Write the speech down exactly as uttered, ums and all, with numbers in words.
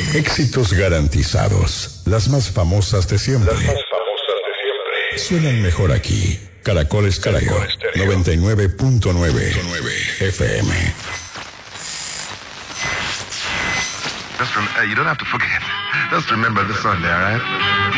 Éxitos garantizados. Las más famosas de siempre. Las más famosas de siempre. Suenan mejor aquí. Caracol Estéreo. noventa y nueve punto nueve F M. Just rem- uh, you don't have to forget. Just remember this Sunday, all right?